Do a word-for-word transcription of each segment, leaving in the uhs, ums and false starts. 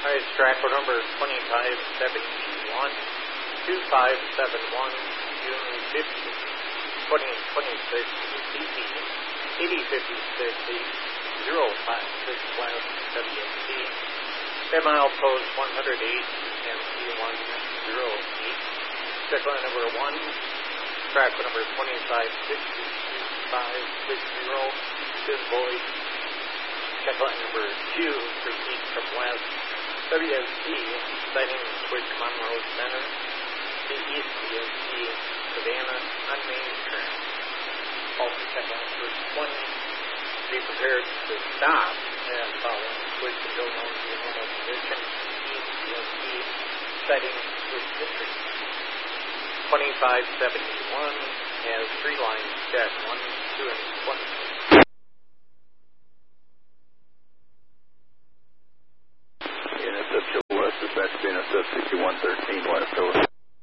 Alright, tracker number twenty-five seventy-one, two five seven one, June fifteenth, twenty twenty-six, C P, eighty fifty-six, zero five six West, W S T, ten mile post one oh eight, M P one oh eight, check line number one, tracker number twenty-five sixty, five six zero, is void, check line number two, proceed from west, W S T, sighting switch Monroe Center, the east B S T, Savannah, unmanned track. Also check line number twenty, be prepared to stop and follow switch until known to your normal position, east B S T, sighting switch district. twenty-five seventy-one has three lines check, one, two, and twenty. Dispatch B N S F sixty-one thirteen West over.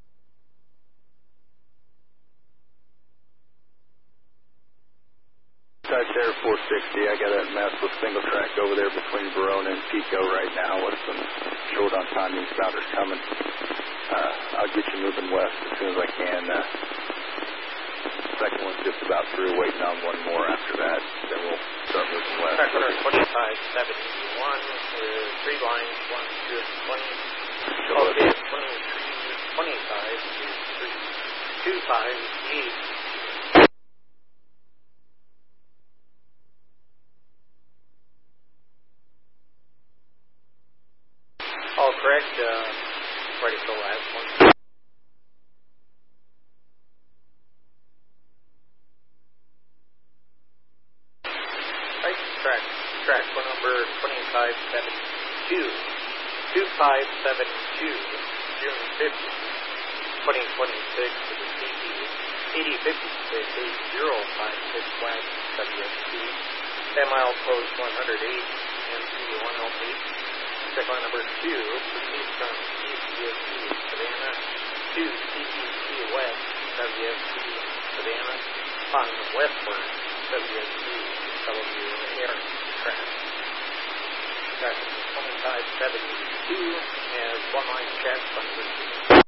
Type Air four sixty, I got a massive single track over there between Verona and Pico right now with some short on time eastbounders coming. Uh, I'll get you moving west as soon as I can. Uh, second one's just about through, waiting on one more after that, then we'll start moving west. Track number twenty-five seventy-one with three lines, one, two, and twenty. Okay, twenty-three, twenty-five, three, two, five, eight. All correct, uh, ready for the last one. Right, track, track for number twenty-five seventy-two, two five seven two, June fifteenth, twenty twenty-six, to the C P, eighty fifty-six, eight zero five six West, W S T, ten mile post one oh eight, M P one oh eight, check line number two, proceed from east B S T, Savannah, to C P C West, W S T, Savannah, on westward, W S T, W Air track. Track twenty-five seventy-two has one line check, one